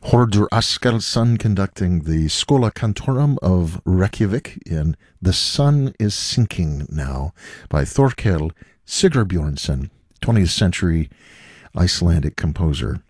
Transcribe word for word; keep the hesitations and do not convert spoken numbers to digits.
Hordur Askelsson conducting the Schola Cantorum of Reykjavik in The Sun is Sinking Now by Thorkel Sigurbjörnsson, twentieth century Icelandic composer.